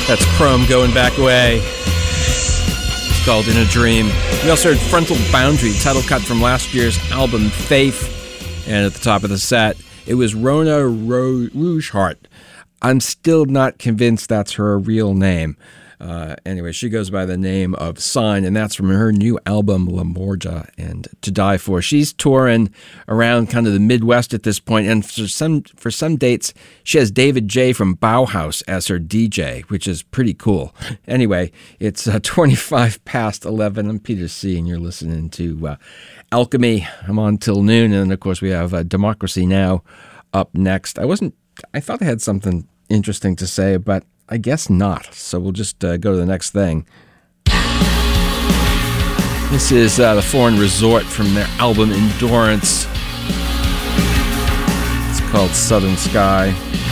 That's Chrome going back away. It's called In a Dream. We also heard Frontal Boundary, title cut from last year's album Faith. And at the top of the set, it was Rona Rougeheart. I'm still not convinced that's her real name. Anyway, she goes by the name of Sign, and that's from her new album, La Morja and To Die For. She's touring around kind of the Midwest at this point, and for some dates, she has David J. from Bauhaus as her DJ, which is pretty cool. Anyway, it's 25 past 11. I'm Peter C., and you're listening to Alchemy. I'm on till noon, and of course we have Democracy Now! Up next. I thought I had something interesting to say, but I guess not. So we'll just go to the next thing. This is The Foreign Resort from their album Endurance. It's called Southern Sky.